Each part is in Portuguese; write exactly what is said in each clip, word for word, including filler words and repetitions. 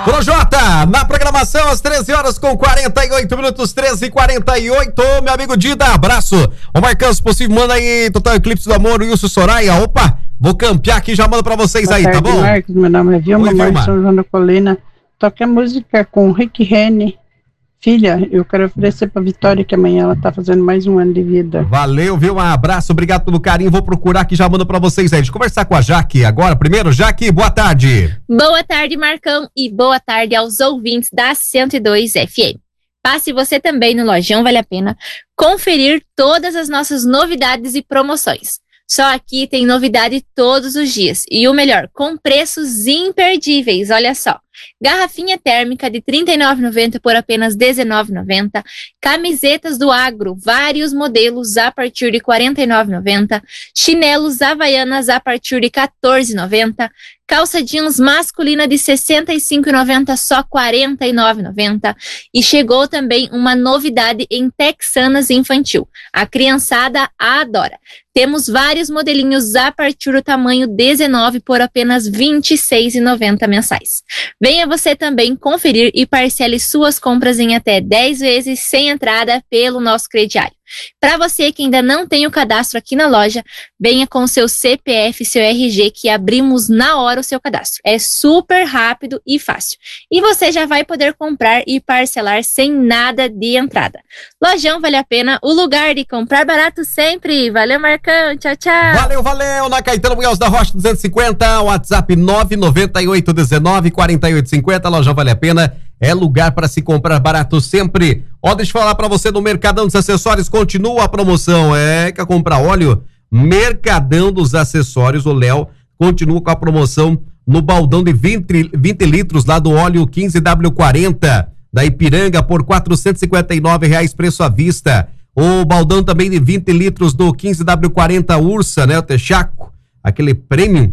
Projota, na programação às treze horas com quarenta e oito minutos, treze e quarenta e oito, meu amigo Dida, abraço. Ô Marcão, se possível, manda aí Total Eclipse do Amor, o Wilson Soraya. Opa, vou campear aqui, já mando pra vocês. Boa aí, tarde, tá bom? Marcos, meu nome é Vilma, Marcos São João da Colina. Toca a música com Rick Rene. Filha, eu quero oferecer pra Vitória, que amanhã ela tá fazendo mais um ano de vida. Valeu, viu? Um abraço, obrigado pelo carinho. Vou procurar aqui, já mando pra vocês aí. Deixa eu conversar com a Jaque agora. Primeiro, Jaque, boa tarde. Boa tarde, Marcão, e boa tarde aos ouvintes da cento e dois F M. Passe você também no Lojão Vale a Pena conferir todas as nossas novidades e promoções. Só aqui tem novidade todos os dias. E o melhor, com preços imperdíveis, olha só. Garrafinha térmica de trinta e nove reais e noventa centavos por apenas dezenove reais e noventa centavos. Camisetas do Agro, vários modelos a partir de quarenta e nove reais e noventa centavos. Chinelos Havaianas a partir de quatorze reais e noventa centavos. Calça jeans masculina de sessenta e cinco reais e noventa centavos, só quarenta e nove reais e noventa centavos. E chegou também uma novidade em Texanas infantil. A criançada adora. Temos vários modelinhos a partir do tamanho dezenove por apenas vinte e seis reais e noventa centavos mensais. Venha você também conferir e parcele suas compras em até dez vezes sem entrada pelo nosso crediário. Para você que ainda não tem o cadastro aqui na loja, venha com seu C P F e seu R G que abrimos na hora o seu cadastro. É super rápido e fácil. E você já vai poder comprar e parcelar sem nada de entrada. Lojão Vale a Pena, o lugar de comprar barato sempre. Valeu, Marcão. Tchau, tchau. Valeu, valeu. Na Caetano Munhoz da Rocha duzentos e cinquenta, WhatsApp nove nove oito um nove quatro oito cinco zero. Lojão Vale a Pena. É lugar para se comprar barato sempre. Ó, deixa eu falar para você, no Mercadão dos Acessórios continua a promoção. É, quer comprar óleo? Mercadão dos Acessórios, o Léo, continua com a promoção no baldão de vinte, vinte litros lá do óleo quinze W quarenta da Ipiranga por quatrocentos e cinquenta e nove reais, preço à vista. O baldão também de vinte litros do quinze W quarenta Ursa, né, o Texaco, aquele premium,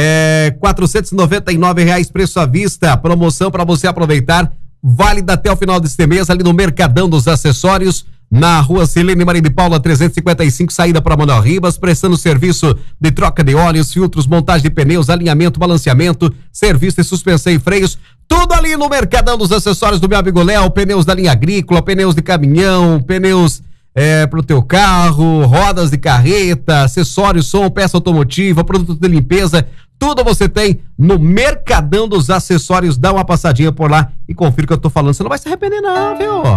é quatrocentos e noventa e nove reais, preço à vista. Promoção para você aproveitar, válida até o final deste mês ali no Mercadão dos Acessórios, na rua Silene Maria de Paula trezentos e cinquenta e cinco, saída para Manuel Ribas, prestando serviço de troca de óleos, filtros, montagem de pneus, alinhamento, balanceamento, serviço de suspensão e freios, tudo ali no Mercadão dos Acessórios do meu amigo Léo. Pneus da linha agrícola, pneus de caminhão, pneus é, pro teu carro, rodas de carreta, acessórios, som, peça automotiva, produto de limpeza, tudo você tem no Mercadão dos Acessórios. Dá uma passadinha por lá e confira o que eu tô falando, você não vai se arrepender não, viu?